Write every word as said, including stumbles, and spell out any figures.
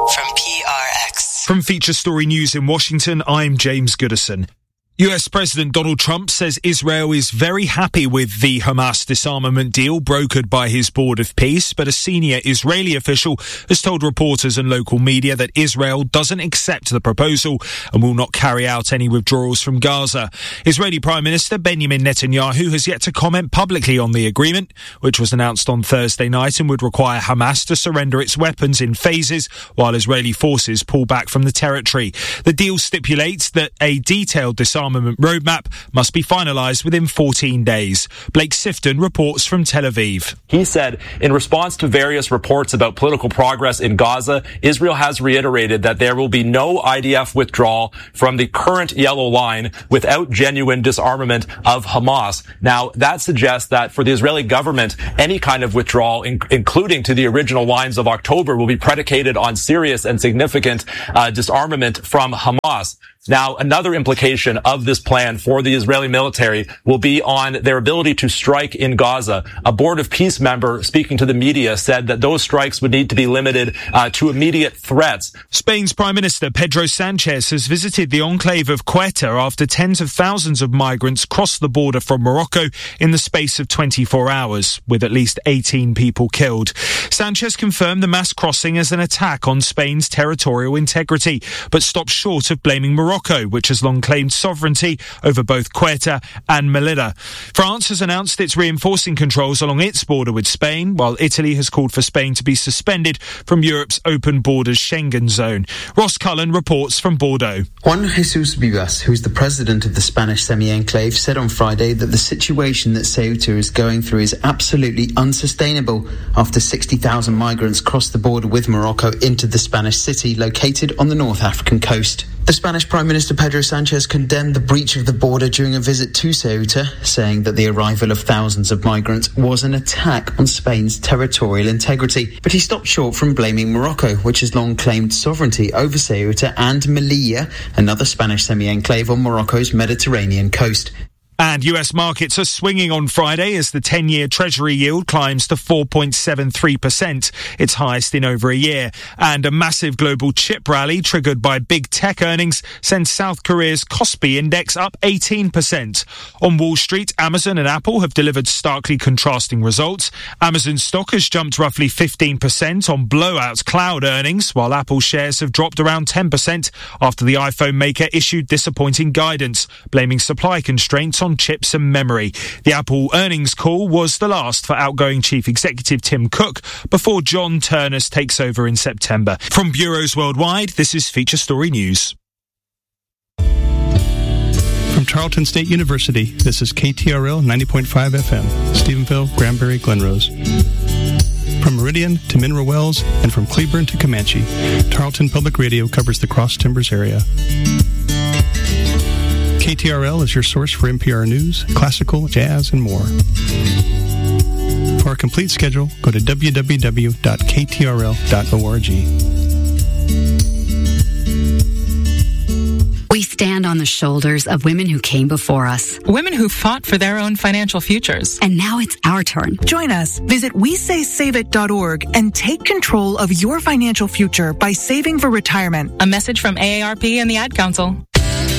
from P R X. From Feature Story News in Washington, I'm James Goodison. U S President Donald Trump says Israel is very happy with the Hamas disarmament deal brokered by his Board of Peace, but a senior Israeli official has told reporters and local media that Israel doesn't accept the proposal and will not carry out any withdrawals from Gaza. Israeli Prime Minister Benjamin Netanyahu has yet to comment publicly on the agreement, which was announced on Thursday night and would require Hamas to surrender its weapons in phases while Israeli forces pull back from the territory. The deal stipulates that a detailed disarmament roadmap must be finalised within fourteen days. Blake Sifton reports from Tel Aviv. He said, in response to various reports about political progress in Gaza, Israel has reiterated that there will be no I D F withdrawal from the current yellow line without genuine disarmament of Hamas. Now, that suggests that for the Israeli government, any kind of withdrawal, in- including to the original lines of October, will be predicated on serious and significant uh, disarmament from Hamas. Now, another implication of this plan for the Israeli military will be on their ability to strike in Gaza. A Board of Peace member speaking to the media said that those strikes would need to be limited uh, to immediate threats. Spain's Prime Minister Pedro Sanchez has visited the enclave of Ceuta after tens of thousands of migrants crossed the border from Morocco in the space of twenty-four hours, with at least eighteen people killed. Sanchez confirmed the mass crossing as an attack on Spain's territorial integrity, but stopped short of blaming Morocco. Morocco, which has long claimed sovereignty over both Ceuta and Melilla. France has announced it's reinforcing controls along its border with Spain, while Italy has called for Spain to be suspended from Europe's open borders Schengen zone. Ross Cullen reports from Bordeaux. Juan Jesus Vivas, who is the president of the Spanish semi-enclave, said on Friday that the situation that Ceuta is going through is absolutely unsustainable after sixty thousand migrants crossed the border with Morocco into the Spanish city located on the North African coast. The Spanish Prime Minister Pedro Sanchez condemned the breach of the border during a visit to Ceuta, saying that the arrival of thousands of migrants was an attack on Spain's territorial integrity. But he stopped short from blaming Morocco, which has long claimed sovereignty over Ceuta and Melilla, another Spanish semi-enclave on Morocco's Mediterranean coast. And U S markets are swinging on Friday as the ten-year Treasury yield climbs to four point seven three percent, its highest in over a year. And a massive global chip rally triggered by big tech earnings sends South Korea's Kospi index up eighteen percent. On Wall Street, Amazon and Apple have delivered starkly contrasting results. Amazon stock has jumped roughly fifteen percent on blowout cloud earnings, while Apple shares have dropped around ten percent after the iPhone maker issued disappointing guidance, blaming supply constraints on chips and memory. The Apple earnings call was the last for outgoing Chief Executive Tim Cook before John Ternus takes over in September. From bureaus worldwide, this is Feature Story News. From Tarleton State University, this is K T R L ninety point five F M, Stephenville, Granbury, Glenrose. From Meridian to Mineral Wells and from Cleburne to Comanche, Tarleton Public Radio covers the Cross Timbers area. K T R L is your source for N P R news, classical, jazz, and more. For a complete schedule, go to w w w dot k t r l dot org. We stand on the shoulders of women who came before us. Women who fought for their own financial futures. And now it's our turn. Join us. Visit we say save it dot org and take control of your financial future by saving for retirement. A message from A A R P and the Ad Council.